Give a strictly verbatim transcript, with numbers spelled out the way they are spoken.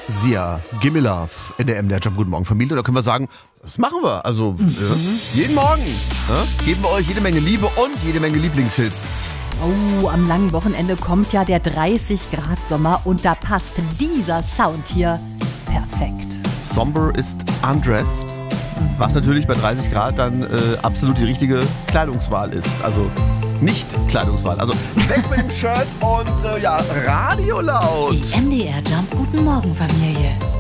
Sia, Gimme Love in der M D R Jump Guten Morgen Familie. Da können wir sagen, das machen wir. Also mhm. äh, jeden Morgen äh, geben wir euch jede Menge Liebe und jede Menge Lieblingshits. Oh, am langen Wochenende kommt ja der dreißig Grad Sommer und da passt dieser Sound hier perfekt. Somber ist undressed, was natürlich bei dreißig Grad dann äh, absolut die richtige Kleidungswahl ist. Also nicht Kleidungswahl. Also weg mit dem Shirt und äh, ja, Radio laut. Die M D R Jump Guten Morgen Familie.